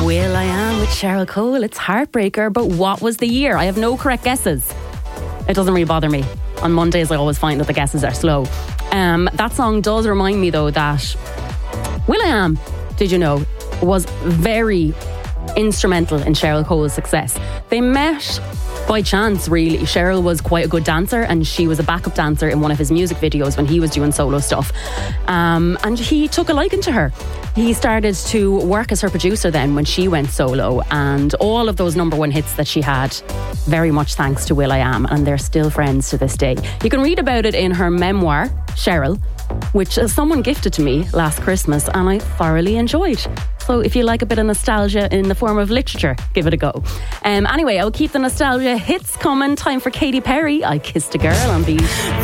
will.i.am with Cheryl Cole. It's Heartbreaker, but what was the year? I have no correct guesses. It doesn't really bother me. On Mondays, I always find that the guesses are slow. That song does remind me, though, that will.i.am, did you know, was very instrumental in Cheryl Cole's success. They met by chance, really. Cheryl was quite a good dancer, and she was a backup dancer in one of his music videos when he was doing solo stuff. And he took a liking to her. He started to work as her producer then when she went solo, and all of those number one hits that she had, very much thanks to will.i.am, and they're still friends to this day. You can read about it in her memoir, Cheryl, which someone gifted to me last Christmas, and I thoroughly enjoyed. So if you like a bit of nostalgia in the form of literature, give it a go. Anyway, I'll keep the nostalgia hits coming. Time for Katy Perry, I Kissed a Girl on Beat.